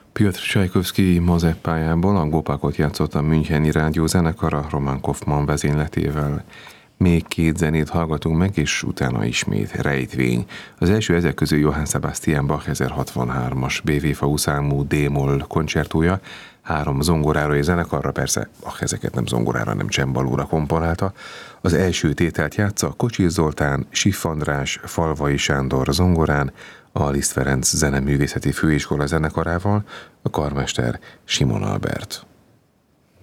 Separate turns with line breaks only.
Piotr Csajkovszky Mazepájából a Gopakot játszott a Müncheni Rádiózenekar a Roman Kaufmann vezényletével. Még két zenét hallgatunk meg, és utána ismét Rejtvény. Az első ezek közül Johann Sebastian Bach 1063-as BV-fau számú D-moll koncertója, 3 zongorára és zenekarra, persze ezeket nem zongorára, nem csembalóra komponálta. Az első tételt játsza Kocsis Zoltán, Siff András, Falvai Sándor zongorán, a Liszt Ferenc Zeneművészeti Főiskola zenekarával, a karmester Simon Albert.